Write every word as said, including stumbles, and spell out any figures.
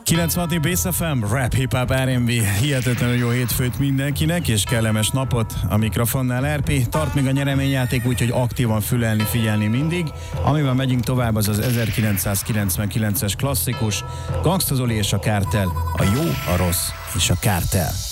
kilencvenhat Bass ef em, Rap, Hip Hop, er end bé. Hihetetlenül jó hétfőt mindenkinek, és kellemes napot a mikrofonnál er pé. Tart még a nyereményjáték, úgyhogy aktívan fülelni, figyelni mindig. Amiben megyünk tovább, az az ezerkilencszázkilencvenkilences klasszikus Gangsta Zoli és a Kártel, a jó, a rossz és a kártel.